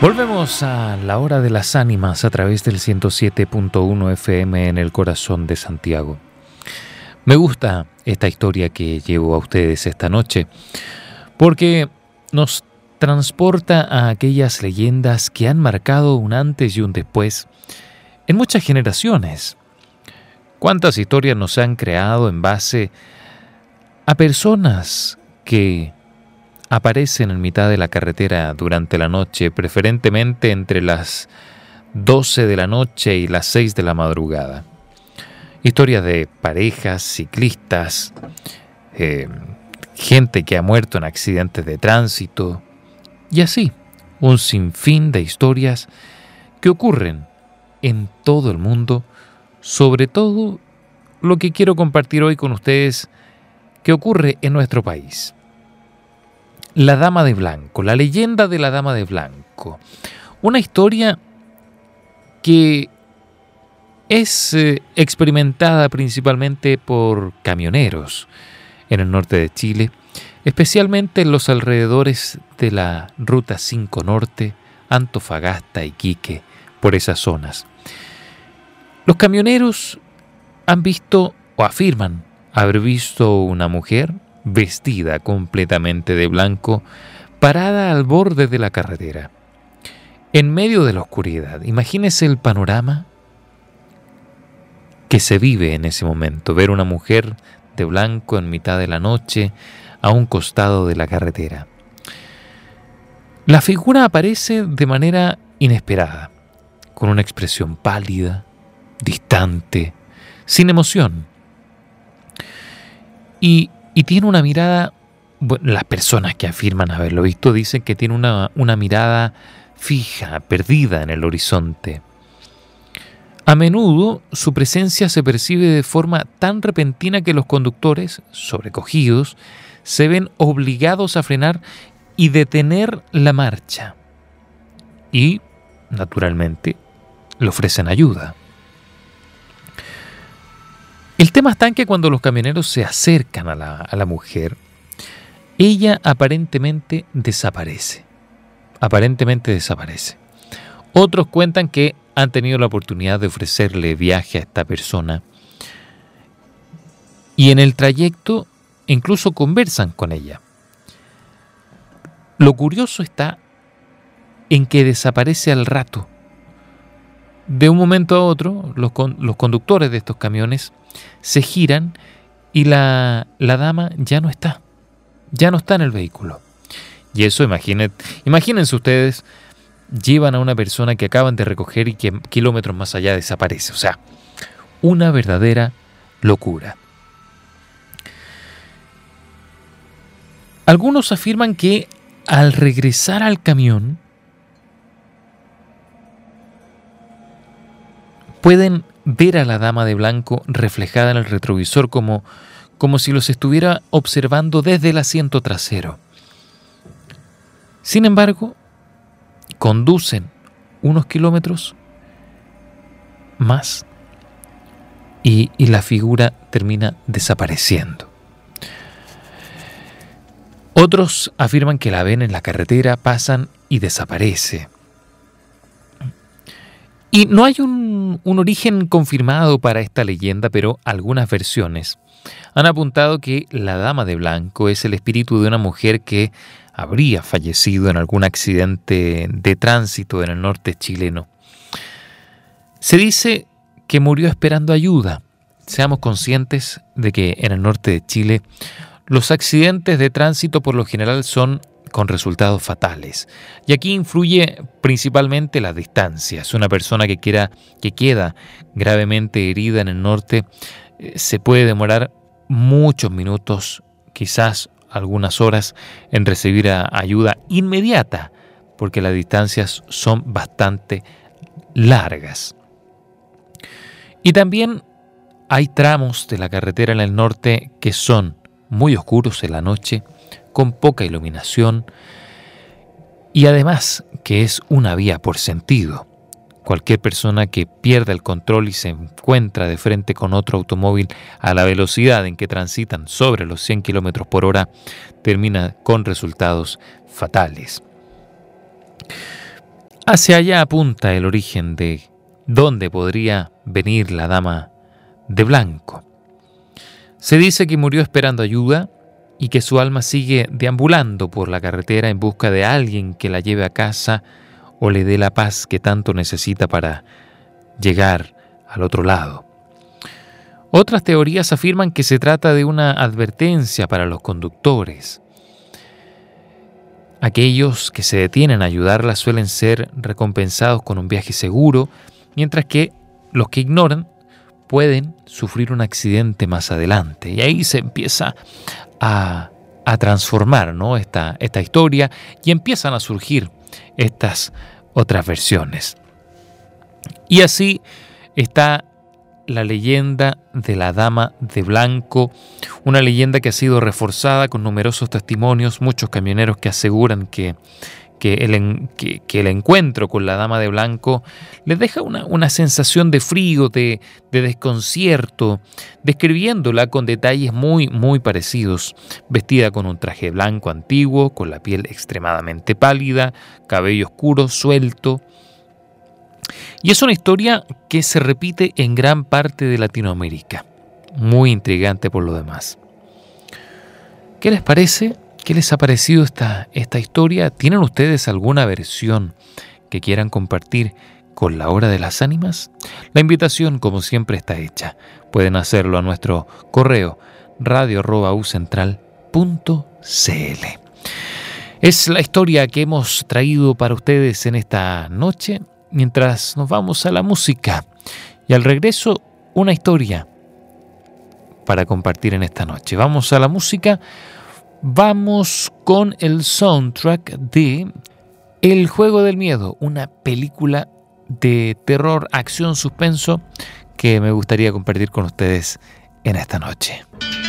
Volvemos a la hora de las ánimas a través del 107.1 FM en el corazón de Santiago. Me gusta esta historia que llevo a ustedes esta noche porque nos transporta a aquellas leyendas que han marcado un antes y un después en muchas generaciones. ¿Cuántas historias nos han creado en base a personas que aparecen en mitad de la carretera durante la noche, preferentemente entre las 12 de la noche y las 6 de la madrugada? Historias de parejas, ciclistas, gente que ha muerto en accidentes de tránsito y así, un sinfín de historias que ocurren en todo el mundo, sobre todo lo que quiero compartir hoy con ustedes que ocurre en nuestro país. La Dama de Blanco, la leyenda de la Dama de Blanco. Una historia que es experimentada principalmente por camioneros en el norte de Chile, especialmente en los alrededores de la Ruta 5 Norte, Antofagasta, Iquique, por esas zonas. Los camioneros han visto o afirman haber visto una mujer vestida completamente de blanco, parada al borde de la carretera, en medio de la oscuridad. Imagínese el panorama que se vive en ese momento, ver una mujer de blanco en mitad de la noche a un costado de la carretera. La figura aparece de manera inesperada, con una expresión pálida, distante, sin emoción. Y tiene una mirada, bueno, las personas que afirman haberlo visto dicen que tiene una mirada fija, perdida en el horizonte. A menudo su presencia se percibe de forma tan repentina que los conductores, sobrecogidos, se ven obligados a frenar y detener la marcha. Y, naturalmente, le ofrecen ayuda. El tema está en que cuando los camioneros se acercan a la mujer, ella aparentemente desaparece. Otros cuentan que han tenido la oportunidad de ofrecerle viaje a esta persona y en el trayecto incluso conversan con ella. Lo curioso está en que desaparece al rato. De un momento a otro, los conductores de estos camiones se giran y la dama ya no está en el vehículo. Y eso, imagínense ustedes, llevan a una persona que acaban de recoger y que kilómetros más allá desaparece. O sea, una verdadera locura. Algunos afirman que al regresar al camión pueden ver a la Dama de Blanco reflejada en el retrovisor como si los estuviera observando desde el asiento trasero. Sin embargo, conducen unos kilómetros más y la figura termina desapareciendo. Otros afirman que la ven en la carretera, pasan y desaparece. Y no hay un origen confirmado para esta leyenda, pero algunas versiones han apuntado que la Dama de Blanco es el espíritu de una mujer que habría fallecido en algún accidente de tránsito en el norte chileno. Se dice que murió esperando ayuda. Seamos conscientes de que en el norte de Chile los accidentes de tránsito por lo general son con resultados fatales. Y aquí influye principalmente las distancias. Una persona que queda gravemente herida en el norte se puede demorar muchos minutos, quizás algunas horas, en recibir ayuda inmediata, porque las distancias son bastante largas. Y también hay tramos de la carretera en el norte que son muy oscuros en la noche, con poca iluminación, y además que es una vía por sentido. Cualquier persona que pierda el control y se encuentra de frente con otro automóvil a la velocidad en que transitan sobre los 100 km por hora termina con resultados fatales. Hacia allá apunta el origen de dónde podría venir la dama de blanco. Se dice que murió esperando ayuda y que su alma sigue deambulando por la carretera en busca de alguien que la lleve a casa o le dé la paz que tanto necesita para llegar al otro lado. Otras teorías afirman que se trata de una advertencia para los conductores. Aquellos que se detienen a ayudarla suelen ser recompensados con un viaje seguro, mientras que los que ignoran pueden sufrir un accidente más adelante. Y ahí se empieza a transformar, ¿no?, esta historia, y empiezan a surgir estas otras versiones. Y así está la leyenda de la Dama de Blanco, una leyenda que ha sido reforzada con numerosos testimonios, muchos camioneros que aseguran que el encuentro con la Dama de Blanco les deja una sensación de frío, de desconcierto, describiéndola con detalles muy, muy parecidos, vestida con un traje blanco antiguo, con la piel extremadamente pálida, cabello oscuro, suelto. Y es una historia que se repite en gran parte de Latinoamérica, muy intrigante por lo demás. ¿Qué les parece? ¿Qué les ha parecido esta historia? ¿Tienen ustedes alguna versión que quieran compartir con la Hora de las Ánimas? La invitación, como siempre, está hecha. Pueden hacerlo a nuestro correo radio@ucentral.cl. Es la historia que hemos traído para ustedes en esta noche, mientras nos vamos a la música. Y al regreso, una historia para compartir en esta noche. Vamos a la música. Vamos con el soundtrack de El Juego del Miedo, una película de terror, acción, suspenso que me gustaría compartir con ustedes en esta noche.